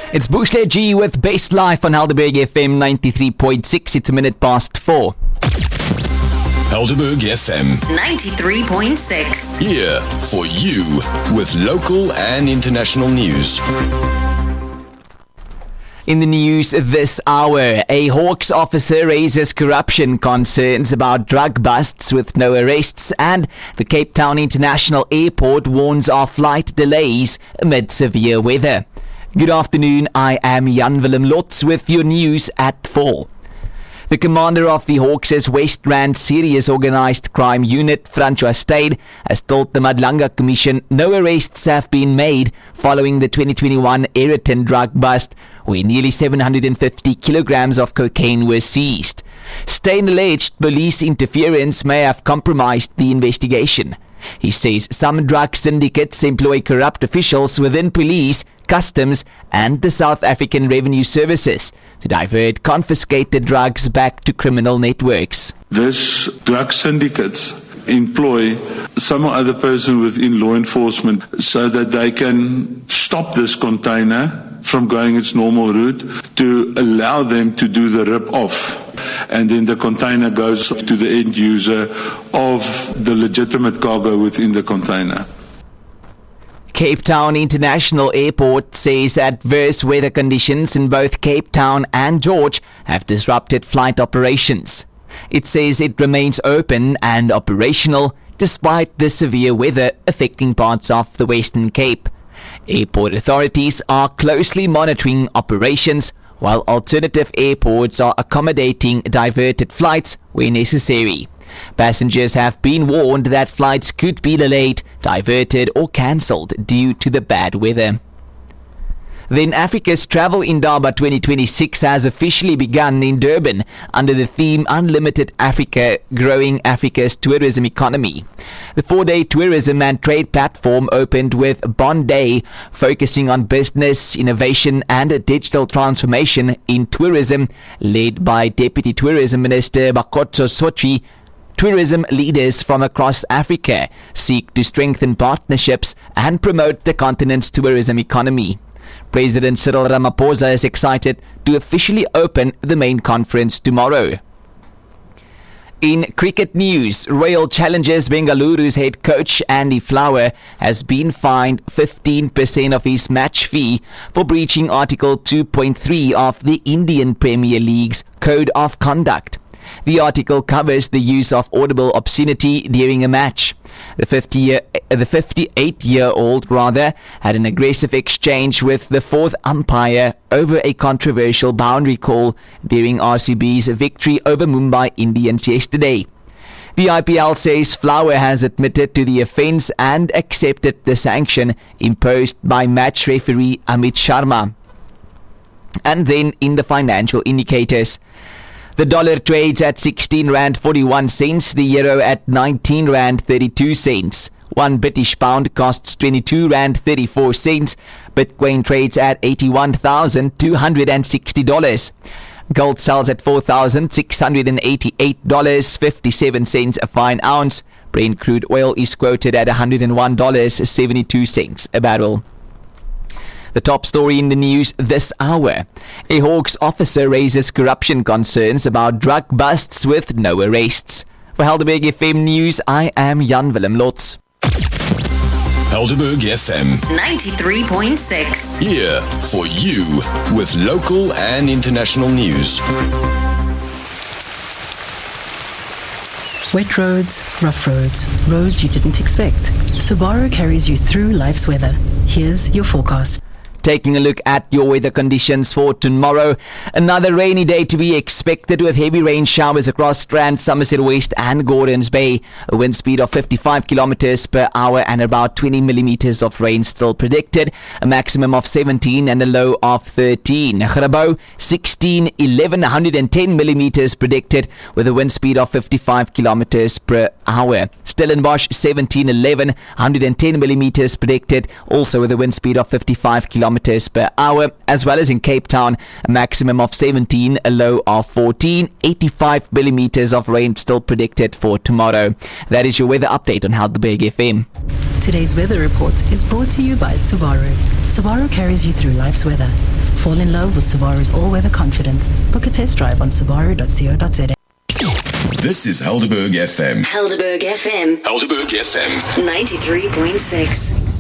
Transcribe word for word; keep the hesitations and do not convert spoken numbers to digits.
It's Bushler G with Best Life on Helderberg F M ninety-three point six. It's a minute past four. Helderberg F M ninety-three point six. Here for you with local and international news. In the news this hour, a Hawks officer raises corruption concerns about drug busts with no arrests, and the Cape Town International Airport warns of flight delays amid severe weather. Good afternoon, I am Jan Willem Lotz with your news at four. The commander of the Hawks' West Rand Serious Organised Crime Unit, Francois Steyn, has told the Madlanga Commission no arrests have been made following the twenty twenty-one Aeroton drug bust, where nearly seven hundred fifty kilograms of cocaine were seized. Steyn alleged police interference may have compromised the investigation. He says some drug syndicates employ corrupt officials within police, customs and the South African Revenue Services to divert confiscated drugs back to criminal networks. This drug syndicates employ some other person within law enforcement so that they can stop this container from going its normal route, to allow them to do the rip-off. And then the container goes to the end user of the legitimate cargo within the container. Cape Town International Airport says adverse weather conditions in both Cape Town and George have disrupted flight operations. It says it remains open and operational despite the severe weather affecting parts of the Western Cape. Airport authorities are closely monitoring operations, while alternative airports are accommodating diverted flights where necessary. Passengers have been warned that flights could be delayed, diverted or cancelled due to the bad weather. Then Africa's Travel Indaba twenty twenty-six has officially begun in Durban under the theme Unlimited Africa, Growing Africa's Tourism Economy. The four-day tourism and trade platform opened with Bond Day, focusing on business, innovation and digital transformation in tourism, led by Deputy Tourism Minister Bakotso Sotri. Tourism leaders from across Africa seek to strengthen partnerships and promote the continent's tourism economy. President Cyril Ramaphosa is excited to officially open the main conference tomorrow. In cricket news, Royal Challengers Bengaluru's head coach Andy Flower has been fined fifteen percent of his match fee for breaching Article two point three of the Indian Premier League's Code of Conduct. The article covers the use of audible obscenity during a match. The fifty-year, the fifty-eight-year-old rather had an aggressive exchange with the fourth umpire over a controversial boundary call during R C B's victory over Mumbai Indians yesterday. The I P L says Flower has admitted to the offence and accepted the sanction imposed by match referee Amit Sharma. And then in the financial indicators, the dollar trades at sixteen rand forty-one cents, the euro at nineteen rand thirty-two cents. One British pound costs twenty-two rand thirty-four cents. Bitcoin trades at eighty-one thousand two hundred sixty dollars. Gold sells at four thousand six hundred eighty-eight dollars and fifty-seven cents a fine ounce. Brent crude oil is quoted at one hundred one dollars and seventy-two cents a barrel. The top story in the news this hour. A Hawks officer raises corruption concerns about drug busts with no arrests. For Helderberg F M News, I am Jan Willem Lotz. Helderberg F M ninety-three point six. Here for you with local and international news. Wet roads, rough roads, roads you didn't expect. Subaru carries you through life's weather. Here's your forecast. Taking a look at your weather conditions for tomorrow. Another rainy day to be expected with heavy rain showers across Strand, Somerset West and Gordons Bay. A wind speed of fifty-five kilometers per hour and about twenty millimeters of rain still predicted. A maximum of seventeen and a low of thirteen. Grabouw, sixteen, eleven, one hundred ten millimeters predicted with a wind speed of fifty-five kilometers per hour. Stellenbosch, seventeen, eleven, one hundred ten millimeters predicted, also with a wind speed of fifty-five kilometers per hour, as well as in Cape Town, a maximum of seventeen, a low of fourteen, eighty-five millimeters of rain still predicted for tomorrow. That is your weather update on Helderberg F M. Today's weather report is brought to you by Subaru. Subaru carries you through life's weather. Fall in love with Subaru's all-weather confidence. Book a test drive on subaru dot co dot za. This is Helderberg F M. Helderberg F M. Helderberg F M. ninety-three point six.